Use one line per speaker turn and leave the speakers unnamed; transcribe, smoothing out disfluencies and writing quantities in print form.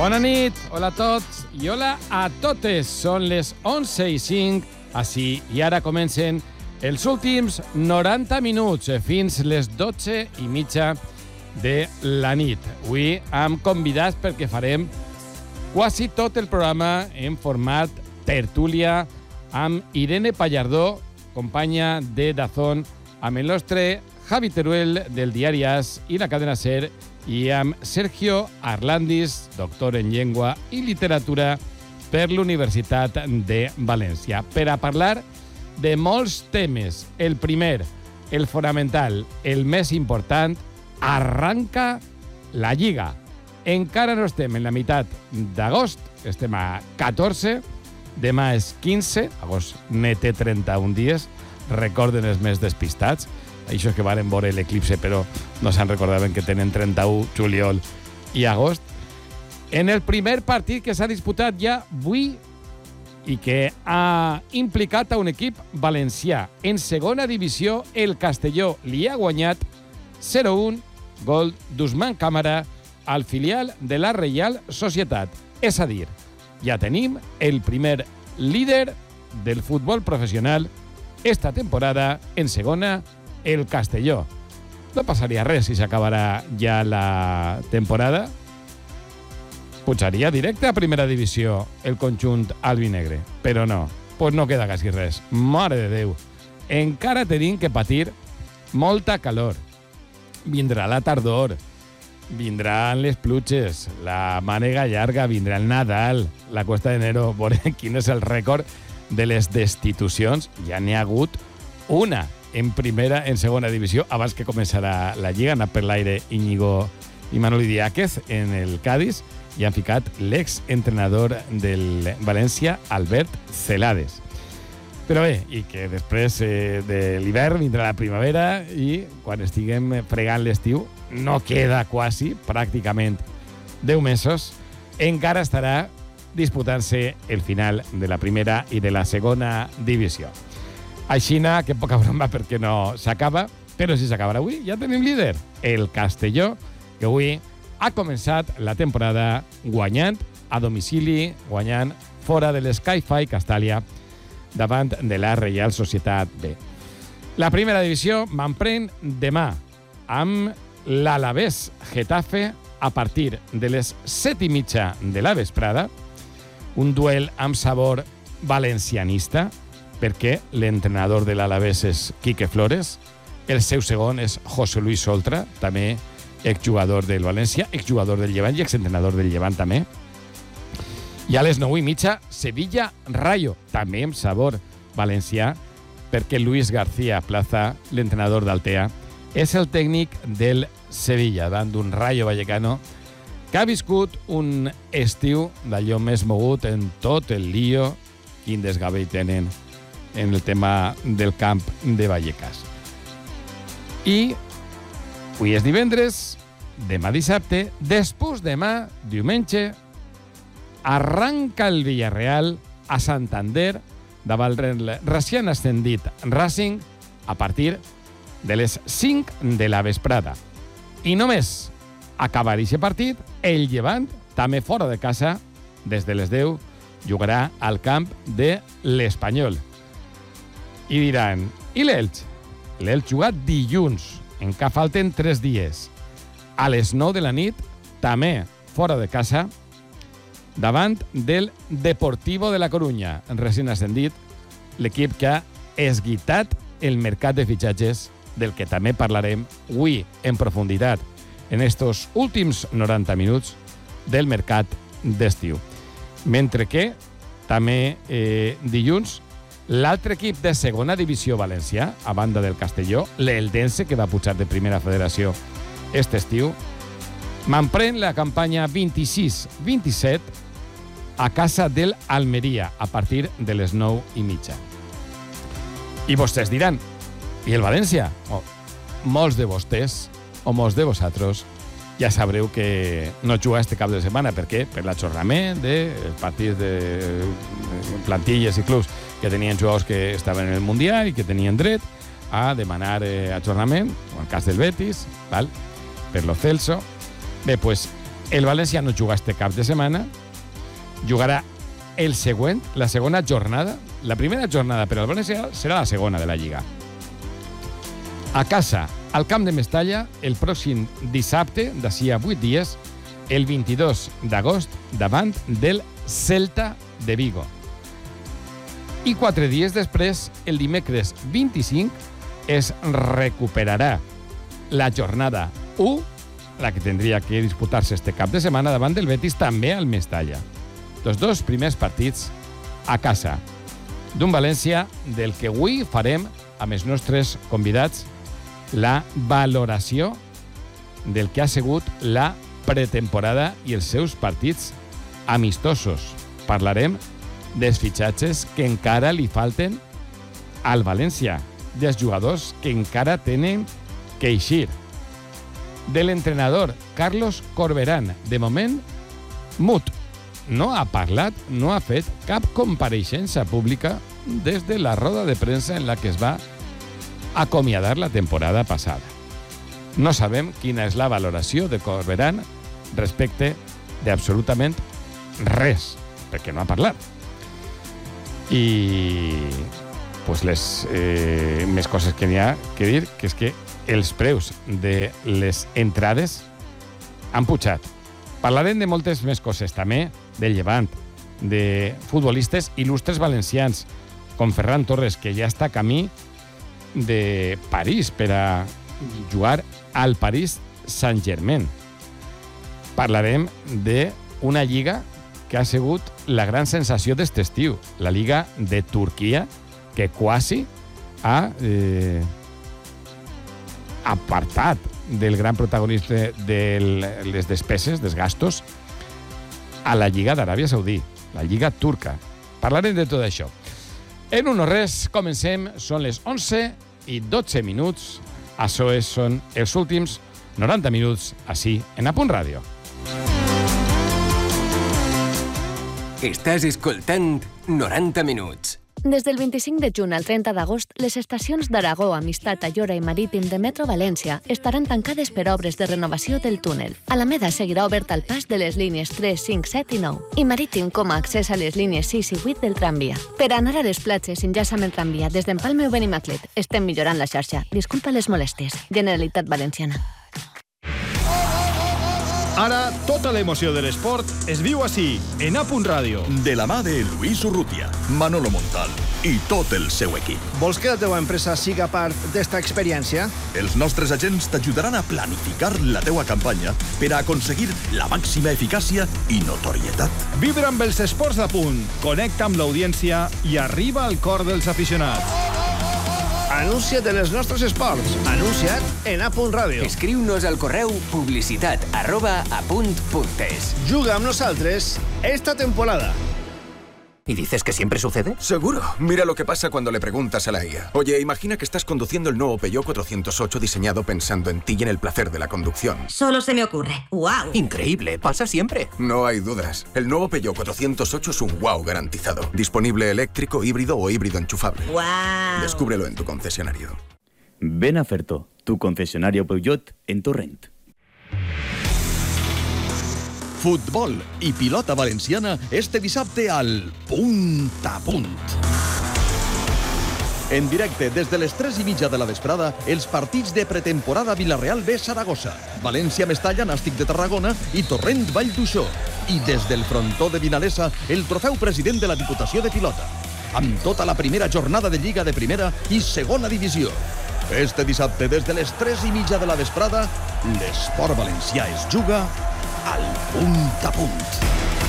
Bona nit, hola a tots i hola a totes. Són les 11:05, així i ara comencen els últims 90 minuts fins les 12:30 de la nit. Avui hem convidats perquè farem quasi tot el programa en format tertúlia amb Irene Pallardó, companya de Dazón, amb el nostre Javi Teruel del diari AS i la cadena SER i amb Sergio Arlandis, doctor en llengua i literatura per l'Universitat de València, per a parlar de molts temes. El primer, el fonamental, el més important, arranca la Lliga. Encara no estem en la meitat d'agost, estem a 14, demà és 15, agost ne té 31 dies, recorden els més despistats, això és que varen veure l'eclipse però no se'n recordaven que tenen 31 juliol i agost. En el primer partit que s'ha disputat ja avui i que ha implicat a un equip valencià en segona divisió, el Castelló li ha guanyat 0-1, gol d'Usman Càmara al filial de la Reial Societat. És a dir, ja tenim el primer líder del futbol professional esta temporada en segona, el Castelló. No passaria res si s'acabarà ja la temporada. Pujaria directe a primera divisió el conjunt albinegre, però no, pues no queda quasi res. Mare de Déu, encara tenim que patir molta calor. Vindrà la tardor, vindran les pluges, la mànega llarga, vindrà el Nadal, la Cuesta d'Enero. Veurem quin és el rècord de les destitucions. Ja n'hi ha hagut una en primera, en segona divisió, abans que començarà la Lliga. Han anat per l'aire Íñigo i Manoli Diáquez en el Cádiz i han ficat l'exentrenador del València, Albert Celades. Però bé, i que després de l'hivern vindrà la primavera i quan estiguem fregant l'estiu, no queda quasi, pràcticament 10 mesos, encara estarà disputant-se el final de la primera i de la segona divisió. Aixina, que poca broma perquè no s'acaba, però si s'acabarà avui, ja tenim líder, el Castelló, que avui ha començat la temporada guanyant a domicili, guanyant fora de l'Sky-Fi Castàlia, davant de la Reial Societat B. La primera divisió m'emprèn demà amb l'Alavés Getafe a partir de les 7:30 de la vesprada, un duel amb sabor valencianista, perquè l'entrenador de l'Alavés és Quique Flores, el seu segon és José Luis Oltra, també exjugador del València, exjugador del Llevant i exentrenador del Llevant també. I a les 9:30, Sevilla-Rayo, també amb sabor valencià, perquè Luis García Plaza, l'entrenador d'Altea, és el tècnic del Sevilla, davant d'un Rayo Vallecano que ha viscut un estiu d'allò més mogut en tot el lío. Quin desgavell tenen en el tema del camp de Vallecas. I avui és divendres, demà dissabte, després demà, diumenge, arranca el Villarreal a Santander davant el recient ascendit Racing a partir de les 5 de la vesprada. I només acabar aquest partit, el Llevant, també fora de casa, des de les 10, jugarà al camp de l'Espanyol. I diran, i l'Elx? L'Elx jugat dilluns, encara falten 3 dies. A les 9 de la nit, també fora de casa, davant del Deportivo de la Corunya, recent ascendit, l'equip que ha esguitat el mercat de fitxatges, del que també parlarem avui en profunditat en estos últims 90 minuts del mercat d'estiu. Mentre que també dilluns l'altre equip de segona divisió valencià, a banda del Castelló, l'Eldense, que va pujar de primera federació este estiu, m'emprèn la campanya 26-27 a casa del Almeria a partir de les 9:30. I vostès diran, i el València? Molts de vostès o molts de vosaltres ja sabreu que no juga este cap de setmana. Per què? Per l'ajornament de partits de plantilles i clubs que tenien jugadors que estaven en el Mundial i que tenien dret a demanar ajornament, en el cas del Betis, val? Per lo Celso. Bé, pues, El València no juga este cap de setmana, jugarà el següent, la segona jornada. La primera jornada per al València serà la segona de la Lliga. A casa, al camp de Mestalla, el pròxim dissabte, d'ací a 8 dies, el 22 d'agost, davant del Celta de Vigo. I 4 dies després, el dimecres 25, es recuperarà la jornada 1, la que tindria que disputar-se este cap de setmana davant del Betis, també al Mestalla. Els 2 primers partits a casa d'un València del que avui farem amb els nostres convidats la valoració del que ha sigut la pretemporada i els seus partits amistosos. Parlarem dels fitxatges que encara li falten al València, dels jugadors que encara tenen que eixir, de l'entrenador Carlos Corberán, de moment mut. No ha parlat, no ha fet cap compareixença pública des de la roda de premsa en la que es va acomiadar la temporada passada. No sabem quina és la valoració de Corberán respecte d'absolutament res, perquè no ha parlat. I pues les més coses que n'hi ha que dir, que és que els preus de les entrades han pujat. Parlarem de moltes més coses, també del Llevant, de futbolistes il·lustres valencians, com Ferran Torres, que ja està a camí de París per a jugar al Paris Saint-Germain. Parlarem d'una lliga que ha sigut la gran sensació d'este estiu, la Lliga de Turquia, que quasi ha apartat del gran protagonista de les despeses, dels gastos, a la Lliga d'Aràbia Saudí, la Lliga turca. Parlarem de tot això. En un no res, comencem, són les 11:12 minuts. Això són els últims 90 minuts, així, en A Punt Ràdio.
Estàs escoltant 90 minuts.
Des del 25 de juny al 30 d'agost, les estacions d'Aragó, Amistat, Ayora i Marítim de Metro València estaran tancades per obres de renovació del túnel. Alameda seguirà obert al pas de les línies 3, 5, 7 i 9, i Marítim com a accés a les línies 6 i 8 del tramvia. Per anar a les platges, enllaça amb el tramvia des d'Empalme o Benimaclet. Estem millorant la xarxa. Disculpa les molèsties. Generalitat Valenciana.
Ara, tota l'emoció de l'esport es viu així, en A Punt Ràdio.
De la mà de Luis Urrutia, Manolo Montal i tot el seu equip.
Vols que la teva empresa siga part d'esta experiència?
Els nostres agents t'ajudaran a planificar la teua campanya per a aconseguir la màxima eficàcia i notorietat.
Vibra amb els esports d'A Punt, connecta amb l'audiència i arriba al cor dels aficionats.
Anuncia't en els nostres esports. Anuncia't en A Punt Ràdio.
Escriu-nos al correu publicitat@apunt.es.
Juga amb nosaltres esta temporada.
¿Y dices que siempre sucede?
Seguro. Mira lo que pasa cuando le preguntas a la IA. Oye, imagina que estás conduciendo el nuevo Peugeot 408 diseñado pensando en ti y en el placer de la conducción.
Solo se me ocurre. ¡Wow!
Increíble, pasa siempre.
No hay dudas. El nuevo Peugeot 408 es un wow garantizado. Disponible eléctrico, híbrido o híbrido enchufable.
¡Wow!
Descúbrelo en tu concesionario.
Ven a Ferto, tu concesionario Peugeot en Torrent.
Futbol i pilota valenciana este dissabte al Punt a Punt. En directe, des de les 3:30 de la vesprada, els partits de pretemporada Vilareal B Saragossa, València Mestalla Nàstic de Tarragona i Torrent Vall d'Uixó. I des del frontó de Vinalesa, el trofeu president de la Diputació de Pilota. Amb tota la primera jornada de Lliga de Primera i Segona Divisió. Este dissabte, des de les 3:30 de la vesprada, l'esport valencià es juga al Punt a Punt.